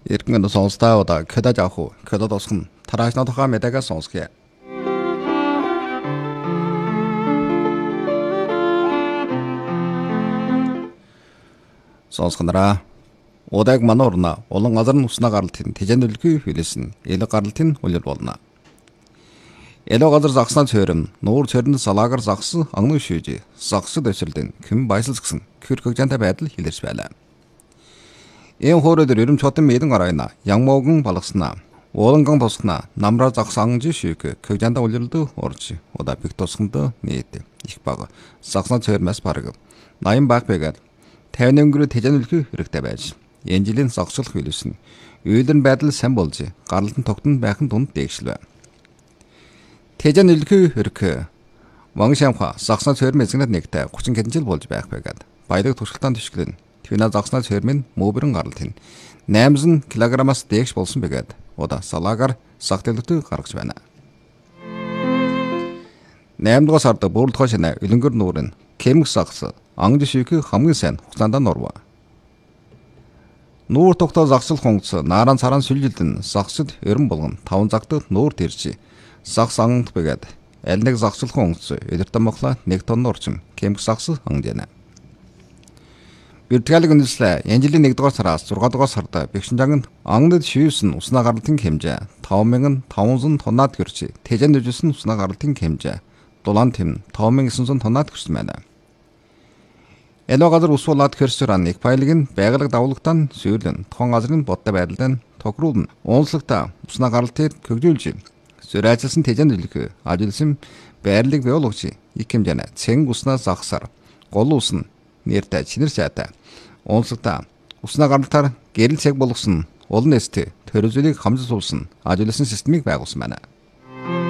Иргэн сонсдаа кэдэж авах уу? Кэдэж осхон тарааш надхаа мэдэгээ сонсгоё. Сонсгонараа. Удаг манорна улан газар нь уснаа гаралтын тэжэндөлгүй хилэсэн элэг гаралтын улир болно. Элэг газар загснаа цөөрөм нуур цөрөнд салаагаар загсан ангны шүүж загсад өсрөлдөн хэн баясалс гэсэн хөрхөгжантай байдал хилэрч байлаа. Ийм хооройдэр ерөм чотон мэдэн гарайна янмоогон балгаснаа ууланган тусгна намраа загсан анжи шүүг хөгжантай улирлд орж удаа бик тусганд нийт их баг загснаа цөөрмэс бараг 80 баг байгаад 50 өнгөрөө тэжэндөлгүй хэрэгтэй байж энэ жилийн загслах хилэсэн үйлдэн байдал сайн болж гаралтын тогтонд байхын тунд дээгшлээ. Тэжэндөлгүй хэрэг Вангшамха загснаа цөөрмэсгнэд нэгтэй 30 хэдэн жил болж байх байгаад баялаг туршилтаан төшгөлн Твина загснаа цөөрмэн мөбөрөн гаралтын 800 кг-аас дээш болсон байгаад удаа салаагаар сах төлөвтэй гаргаж байна. 8 дугаар сард бүрэлдэхүүн шинэ өлөнгөр нуурын кемг загс ангж шийх хамгийн сайн хугацаанд норва. Нуур тогтоо загсал хунгц нааран царан сүлжилдэн загсад ерөн болгон 5 загтад нуур тэрчи загс ангд байгаад аль нэг загсал хунгц эдэртэн мохла 1 тонн орчим кемг загс ангжэна. Виртуалыг үндэслээ энэ жилийн 1 дугаар сараас 6 дугаар сард бэгшинжанг ангад шивсэн уснаа гаралтын хэмжээ 5500 тоннад хүрч тэжэнд үжсэн уснаа гаралтын хэмжээ дулаан тэм 5900 тоннад хүрсэн байна. Элэг газар усуулаад хөрсөран их файлыг нь байгалаг давуулагтан сүйрлэн тохон газрын бодтой байдалд тохируулна. Уунслагта уснаа гаралтыг хөгжүүлж зөрайчилсан тэжэнд үлгэх ажилсан байрлалыг биологч их хэмжээний цэнг уснаа загсаар гол усна нэртэй чинэр сайтай. Уунслагта уснаа гаралтаар гэрэл цаг болгосон улан эст төрөлжлийг хамжиж суулсан ажилсан системийг байгуулсан байна.